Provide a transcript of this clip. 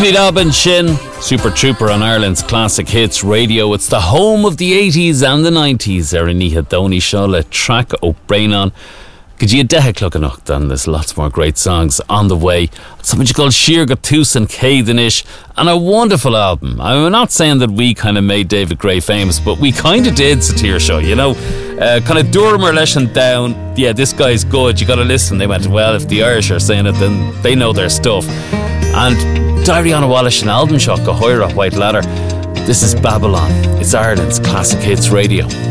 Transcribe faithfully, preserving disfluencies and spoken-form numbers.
Sinead Albin Shin, Super Trooper on Ireland's Classic Hits Radio. It's the home of the eighties and the nineties. Eriniha Dhoni Shola track o Brainon. Could you dehe cluckanach then? There's lots more great songs on the way. Something called Sheer Gatus and Caidenish, and a wonderful album. I'm not saying that we kind of made David Gray famous, but we kind of did, Satir Show, you know. Uh, kind of Durmer lesson down. Yeah, this guy's good. You got to listen. They went, well, if the Irish are saying it, then they know their stuff. And Diariana Wallish and Alden Shock, Ahoira, White Ladder. This is Babylon. It's Ireland's Classic Hits Radio.